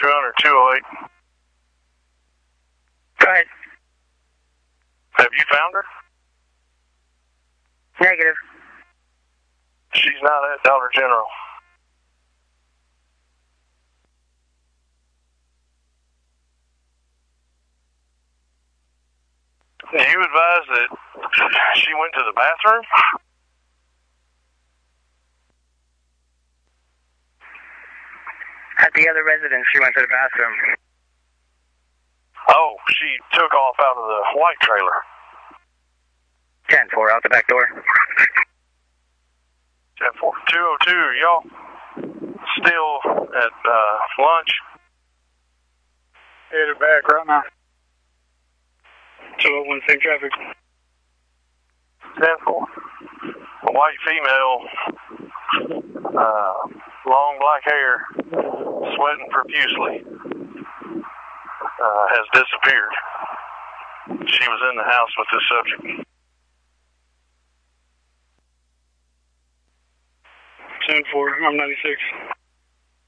200, 208. Go ahead. Have you found her? Negative. She's not at Dollar General. You advise that she went to the bathroom? At the other residence, she went to the bathroom. Oh, she took off out of the white trailer. 10-4, out the back door. 10-4. 202, y'all still at lunch? Headed back right now. 201, same traffic. 10-4. A white female, long black hair, sweating profusely, has disappeared. She was in the house with this subject. 10-4, I'm 96.